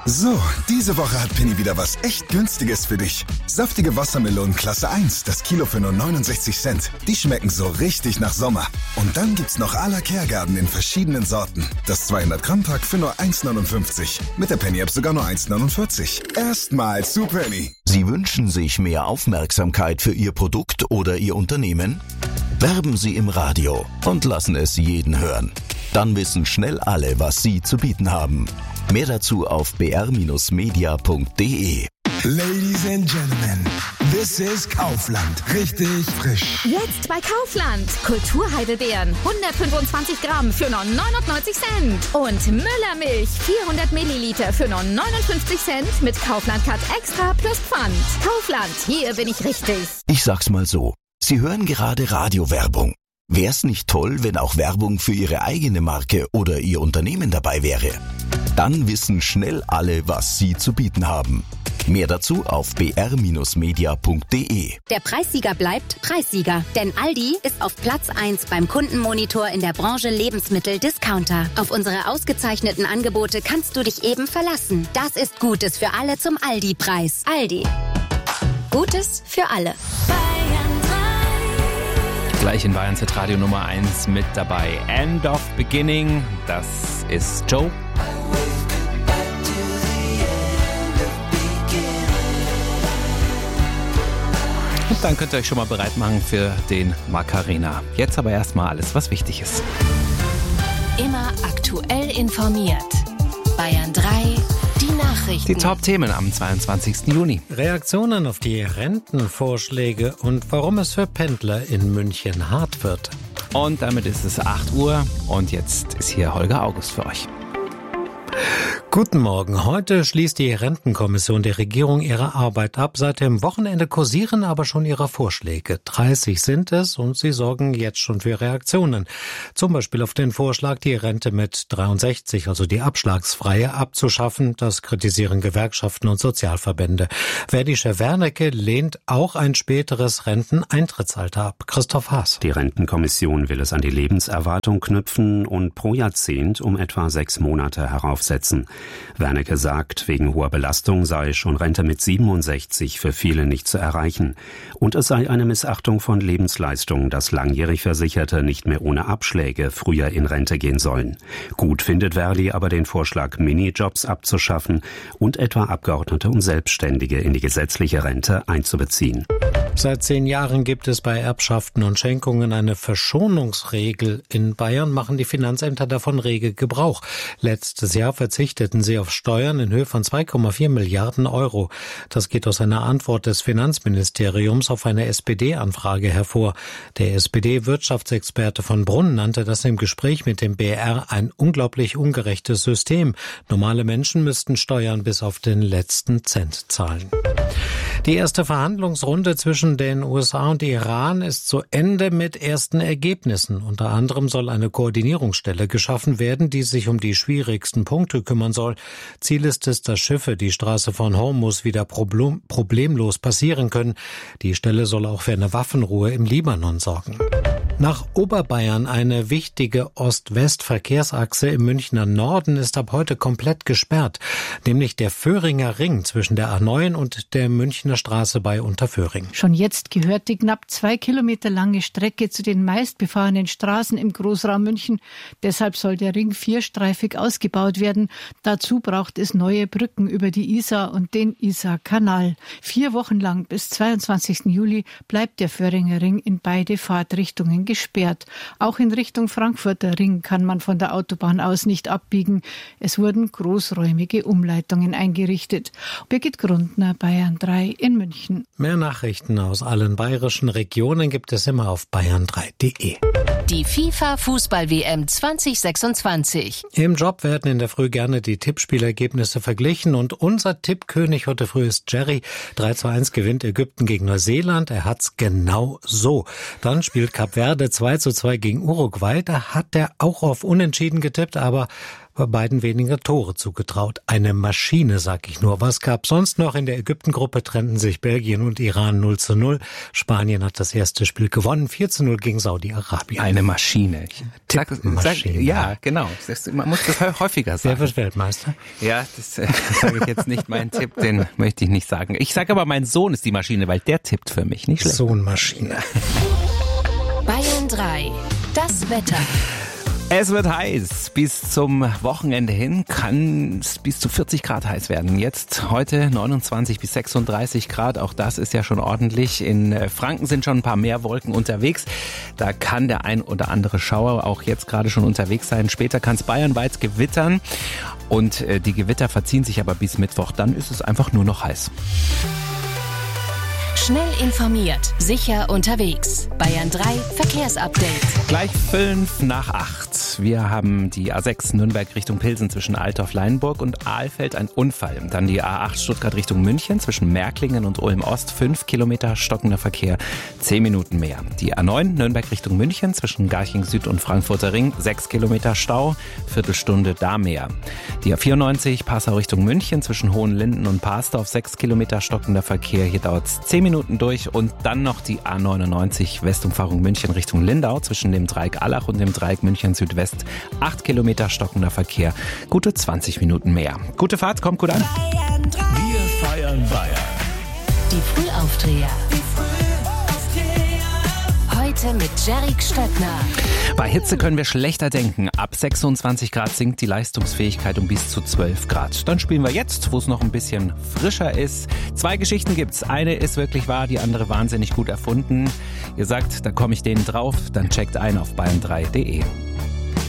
So, diese Woche hat Penny wieder was echt Günstiges für dich. Saftige Wassermelonen Klasse 1, das Kilo für nur 69 Cent. Die schmecken so richtig nach Sommer. Und dann gibt's noch à la Kergarten in verschiedenen Sorten. Das 200-Gramm-Pack für nur 1,59. Mit der Penny-App sogar nur 1,49. Erstmal zu Penny. Sie wünschen sich mehr Aufmerksamkeit für Ihr Produkt oder Ihr Unternehmen? Werben Sie im Radio und lassen es jeden hören. Dann wissen schnell alle, was Sie zu bieten haben. Mehr dazu auf br-media.de. Ladies and Gentlemen, this is Kaufland. Richtig frisch. Jetzt bei Kaufland. Kulturheidelbeeren, 125 Gramm für nur 99 Cent. Und Müllermilch, 400 Milliliter für nur 59 Cent mit Kaufland Cut Extra plus Pfand. Kaufland, hier bin ich richtig. Ich sag's mal so, Sie hören gerade Radiowerbung. Wär's nicht toll, wenn auch Werbung für Ihre eigene Marke oder Ihr Unternehmen dabei wäre? Dann wissen schnell alle, was Sie zu bieten haben. Mehr dazu auf br-media.de. Der Preissieger bleibt Preissieger, denn Aldi ist auf Platz 1 beim Kundenmonitor in der Branche Lebensmittel-Discounter. Auf unsere ausgezeichneten Angebote kannst du dich eben verlassen. Das ist Gutes für alle zum Aldi-Preis. Aldi. Gutes für alle. Gleich in Bayern Radio Nummer 1 mit dabei. End of Beginning, das ist Joe. Und dann könnt ihr euch schon mal bereit machen für den Macarena. Jetzt aber erstmal alles, was wichtig ist. Immer aktuell informiert. Bayern 3, die Nachrichten. Die Top-Themen am 22. Juni. Reaktionen auf die Rentenvorschläge und warum es für Pendler in München hart wird. Und damit ist es 8 Uhr und jetzt ist hier Holger August für euch. Guten Morgen. Heute schließt die Rentenkommission der Regierung ihre Arbeit ab. Seit dem Wochenende kursieren aber schon ihre Vorschläge. 30 sind es und sie sorgen jetzt schon für Reaktionen. Zum Beispiel auf den Vorschlag, die Rente mit 63, also die abschlagsfreie, abzuschaffen. Das kritisieren Gewerkschaften und Sozialverbände. Verdi-Chef Wernicke lehnt auch ein späteres Renteneintrittsalter ab. Christoph Haas. Die Rentenkommission will es an die Lebenserwartung knüpfen und pro Jahrzehnt um etwa 6 Monate heraufsetzen. Wernicke sagt, wegen hoher Belastung sei schon Rente mit 67 für viele nicht zu erreichen. Und es sei eine Missachtung von Lebensleistungen, dass langjährig Versicherte nicht mehr ohne Abschläge früher in Rente gehen sollen. Gut findet Verdi aber den Vorschlag, Minijobs abzuschaffen und etwa Abgeordnete und Selbstständige in die gesetzliche Rente einzubeziehen. Seit 10 Jahren gibt es bei Erbschaften und Schenkungen eine Verschonungsregel. In Bayern machen die Finanzämter davon rege Gebrauch. Letztes Jahr verzichteten sie auf Steuern in Höhe von 2,4 Milliarden Euro. Das geht aus einer Antwort des Finanzministeriums auf eine SPD-Anfrage hervor. Der SPD-Wirtschaftsexperte von Brunn nannte das im Gespräch mit dem BR ein unglaublich ungerechtes System. Normale Menschen müssten Steuern bis auf den letzten Cent zahlen. Die erste Verhandlungsrunde zwischen den USA und Iran ist zu Ende mit ersten Ergebnissen. Unter anderem soll eine Koordinierungsstelle geschaffen werden, die sich um die schwierigsten Punkte kümmern soll. Ziel ist es, dass Schiffe die Straße von Hormuz wieder problemlos passieren können. Die Stelle soll auch für eine Waffenruhe im Libanon sorgen. Nach Oberbayern eine wichtige Ost-West-Verkehrsachse im Münchner Norden ist ab heute komplett gesperrt, nämlich der Föhringer Ring zwischen der A9 und der Münchner Straße bei Unterföhring. Schon jetzt gehört die knapp 2 Kilometer lange Strecke zu den meistbefahrenen Straßen im Großraum München. Deshalb soll der Ring 4-streifig ausgebaut werden. Dazu braucht es neue Brücken über die Isar und den Isarkanal. 4 Wochen lang bis 22. Juli bleibt der Föhringer Ring in beide Fahrtrichtungen gesperrt. Auch in Richtung Frankfurter Ring kann man von der Autobahn aus nicht abbiegen. Es wurden großräumige Umleitungen eingerichtet. Birgit Grundner, Bayern 3 in München. Mehr Nachrichten aus allen bayerischen Regionen gibt es immer auf bayern3.de. Die FIFA-Fußball-WM 2026. Im Job werden in der Früh gerne die Tippspielergebnisse verglichen und unser Tippkönig heute früh ist Jerry. 3:1 gewinnt Ägypten gegen Neuseeland. Er hat's genau so. Dann spielt Kap Verde 2:2 gegen Uruguay. Da hat er auch auf Unentschieden getippt, aber aber beiden weniger Tore zugetraut. Eine Maschine, sag ich nur. Was gab sonst noch? In der Ägyptengruppe trennten sich Belgien und Iran 0:0. Spanien hat das erste Spiel gewonnen, 4:0 gegen Saudi-Arabien. Eine Maschine. Maschine. Ja, genau. Man muss das häufiger sagen. Wer wird Weltmeister? Ja, das sage ich jetzt nicht. Mein Tipp, den möchte ich nicht sagen. Ich sage aber, mein Sohn ist die Maschine, weil der tippt für mich. Nicht schlecht. Sohn-Maschine. Bayern 3. Das Wetter. Es wird heiß. Bis zum Wochenende hin kann es bis zu 40 Grad heiß werden. Jetzt heute 29 bis 36 Grad. Auch das ist ja schon ordentlich. In Franken sind schon ein paar mehr Wolken unterwegs. Da kann der ein oder andere Schauer auch jetzt gerade schon unterwegs sein. Später kann es bayernweit gewittern. Und die Gewitter verziehen sich aber bis Mittwoch. Dann ist es einfach nur noch heiß. Schnell informiert, sicher unterwegs. Bayern 3 Verkehrsupdate. Gleich 7:55. Wir haben die A6 Nürnberg Richtung Pilsen zwischen Altdorf-Leinburg und Ahlfeld, ein Unfall. Dann die A8 Stuttgart Richtung München zwischen Märklingen und Ulm-Ost, 5 Kilometer stockender Verkehr, 10 Minuten mehr. Die A9 Nürnberg Richtung München zwischen Garching Süd und Frankfurter Ring, 6 Kilometer Stau, Viertelstunde da mehr. Die A94 Passau Richtung München zwischen Hohenlinden und Parsdorf, 6 Kilometer stockender Verkehr, hier dauert es 10 Minuten durch. Und dann noch die A99 Westumfahrung München Richtung Lindau zwischen dem Dreieck Allach und dem Dreieck München Südwest, 8 Kilometer stockender Verkehr, gute 20 Minuten mehr. Gute Fahrt, kommt gut an. Wir feiern Bayern. Die Frühaufdreher. Heute mit Jerrik Stöckner. Bei Hitze können wir schlechter denken. Ab 26 Grad sinkt die Leistungsfähigkeit um bis zu 12 Grad. Dann spielen wir jetzt, wo es noch ein bisschen frischer ist. 2 Geschichten gibt's. Eine ist wirklich wahr, die andere wahnsinnig gut erfunden. Ihr sagt, da komme ich denen drauf, dann checkt ein auf bayern3.de.